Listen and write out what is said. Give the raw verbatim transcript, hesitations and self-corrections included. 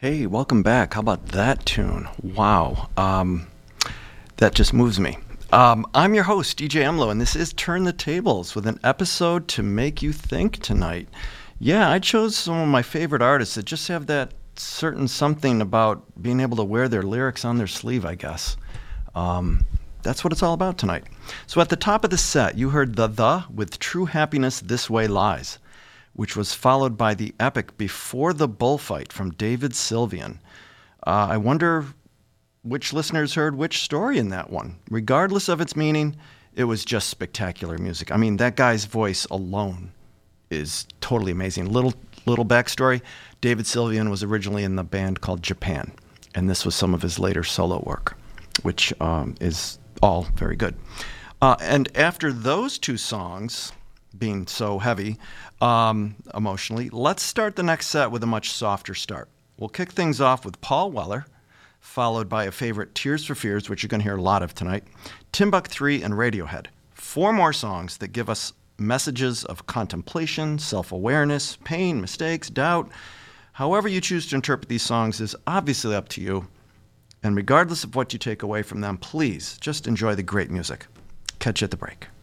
Hey, welcome back. How about that tune? Wow. Um, that just moves me. Um, I'm your host, D J Emlo, and this is Turn the Tables with an episode to make you think tonight. Yeah, I chose some of my favorite artists that just have that certain something about being able to wear their lyrics on their sleeve, I guess. Um, that's what it's all about tonight. So at the top of the set, you heard The The with True Happiness This Way Lies, which was followed by the epic Before the Bullfight from David Sylvian. Uh, I wonder which listeners heard which story in that one. Regardless of its meaning, it was just spectacular music. I mean, that guy's voice alone is totally amazing. Little little backstory, David Sylvian was originally in the band called Japan, and this was some of his later solo work, which um, is all very good. Uh, and after those two songs, being so heavy um, emotionally, let's start the next set with a much softer start. We'll kick things off with Paul Weller, followed by a favorite, Tears for Fears, which you're going to hear a lot of tonight, Timbuk three, and Radiohead. Four more songs that give us messages of contemplation, self-awareness, pain, mistakes, doubt. However you choose to interpret these songs is obviously up to you. And regardless of what you take away from them, please just enjoy the great music. Catch you at the break.